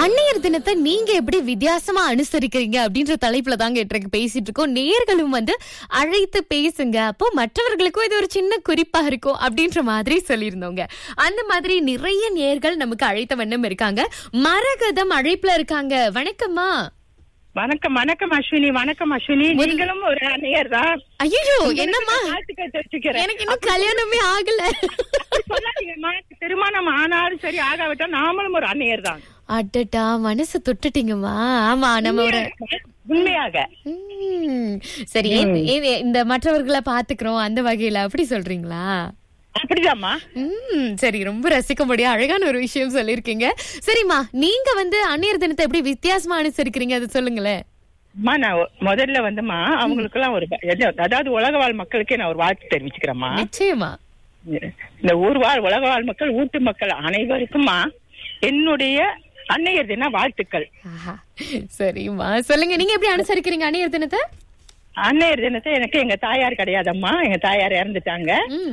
அன்னையர் தினத்தை நீங்க எப்படி வித்தியாசமா அனுசரிக்கிறீங்க அப்படின்ற தலைப்புல தாங்க இன்றைக்கு பேசிட்டு இருக்கோம். நேர்களும் அழைத்து பேசுங்க, அப்போ மற்றவர்களுக்கும் இது ஒரு சின்ன குறிப்பா இருக்கும் அப்படின்ற மாதிரி சொல்லியிருந்தோங்க. அந்த மாதிரி நிறைய நேர்கள் நமக்கு அழைத்த வண்ணம் இருக்காங்க. மரகதம் அழைப்புல இருக்காங்க. வணக்கம்மா. வணக்கம் வணக்கம் அஸ்வினி. வணக்கம் அஸ்வினி. நீங்களும் ஒரு அன்னையர் தான். ஐயோ என்னம்மா, தெரிஞ்சுக்கிறேன். எனக்கு இன்னும் கல்யாணமே ஆகல. சொல்லாதீங்கம்மா, திருமணம் ஆனாலும் சரி ஆகாவிட்டா நாமளும் ஒரு அன்னையர் தான். அடடா, மனசு தொட்டுட்டீங்கம்மா. ஆமா, நம்ம ஒரு உண்மையாக சரி இந்த மற்றவர்களை பாத்துக்கிறோம் அந்த வகையில அப்படி சொல்றீங்களா? அப்படிதாம்மா. சரி, ரொம்ப ரசிக்க முடியும் அழகான ஒரு விஷயம் சொல்லிருக்கீங்க. சரிம்மா, நீங்க அன்னையர் தினத்தை எப்படி வித்தியாசமா அனுசரிக்கிறீங்க, அதை சொல்லுங்களேன். நான் முதல்ல அவங்களுக்கு எல்லாம் ஒரு அதாவது உலக வாழ் மக்களுக்கே நான் ஒரு வாழ்த்து தெரிவிச்சுக்கிறேம்மா. நிச்சயமா. இந்த உலக வாழ் மக்கள், ஊட்டு மக்கள் அனைவருக்குமா என்னுடைய அன்னையர் தின வாழ்த்துக்கள். சரிம்மா, சொல்லுங்க, நீங்க எப்படி அனுசரிக்கிறீங்க அன்னையர் தினத்தை? அன்னையர் தினத்தை எனக்கு எங்க தாயார் கிடையாதம்மா. எங்க தாயார் இறந்துட்டாங்க.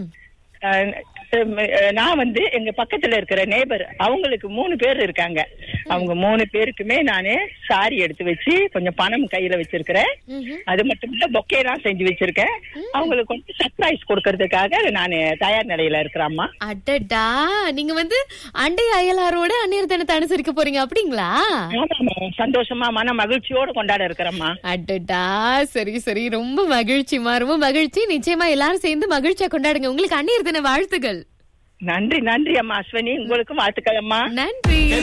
நான் எங்க பக்கத்துல இருக்கிற நேபர், அவங்களுக்கு 3 பேர் இருக்காங்க. அவங்க 3 பேருக்குமே நானு சாரி எடுத்து வச்சு கொஞ்சம் பணம் கையில வச்சிருக்கிறேன். அது மட்டும் இல்ல, பொக்கே தான் செஞ்சு வச்சிருக்கேன். அவங்களுக்கு சர்ப்ரைஸ் கொடுக்கறதுக்காக நான் தயார் நிலையில இருக்கிறாம்மா. அடடா, நீங்க அண்டை அயலாரோட அன்னையர் தினத்தை அனுசரிக்க போறீங்க அப்படிங்களா? சந்தோஷமா மன மகிழ்ச்சியோட கொண்டாட இருக்கிறோம்மா. அடடா, சரி சரி, ரொம்ப மகிழ்ச்சிமா, ரொம்ப மகிழ்ச்சி. நிச்சயமா எல்லாரும் சேர்ந்து மகிழ்ச்சியா கொண்டாடுங்க. உங்களுக்கு அன்னையர் தின வாழ்த்துகள். நன்றி நன்றி அம்மா அஸ்வினி, உங்களுக்கும் வாழ்த்துக்கள் அம்மா. நன்றி.